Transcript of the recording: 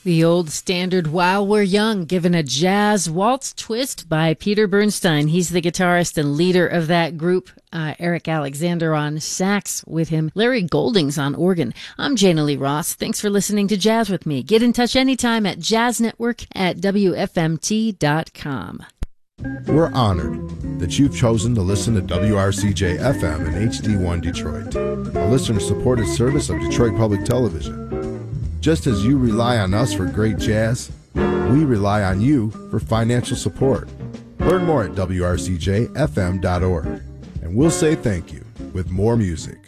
The old standard While We're Young, given a jazz waltz twist by Peter Bernstein. He's the guitarist and leader of that group. Eric Alexander on sax with him. Larry Goldings on organ. I'm Jana Lee Ross. Thanks for listening to Jazz with me. Get in touch anytime at jazznetwork@wfmt.com. We're honored that you've chosen to listen to WRCJ FM and HD1 Detroit, a listener-supported service of Detroit Public Television. Just as you rely on us for great jazz, we rely on you for financial support. Learn more at WRCJFM.org, and we'll say thank you with more music.